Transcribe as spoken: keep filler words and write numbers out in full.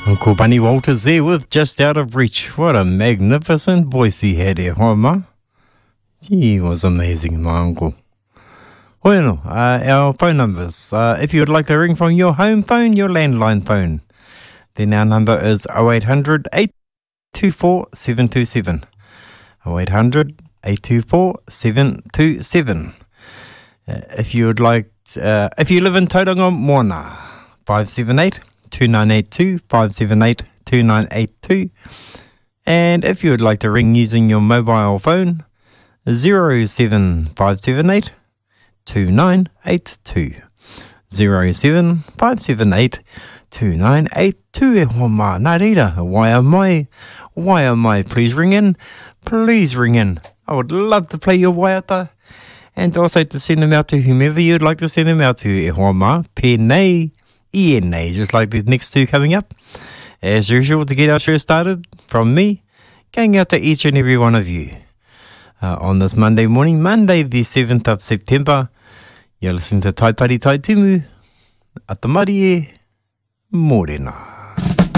Uncle Bunny Walters there with Just Out of Reach. What a magnificent voice he had there, huh, ma? He was amazing, my uncle. Bueno, uh, our phone numbers. Uh, if you would like to ring from your home phone, your landline phone, then our number is oh eight hundred, eight two four, seven two seven. oh eight hundred, eight two four, seven two seven. Uh, if you would like, uh, if you live in Tauranga Moana, five seven eight, two nine eight two, five seven eight, two nine eight two. And if you would like to ring using your mobile phone, zero seven five seven eight, two nine eight two. zero seven five seven eight, two nine eight two. E hoa mā, nā reira, why am I? Why am I? Please ring in. Please ring in. I would love to play your waiata. And also to send them out to whomever you'd like to send them out to. E hoa mā, pēnei, I N A, just like these next two coming up. As usual, to get our show started, from me, going out to each and every one of you. Uh, on this Monday morning, Monday the seventh of September, you're listening to Tai Pari Tai Tumu, Atamari e Morena.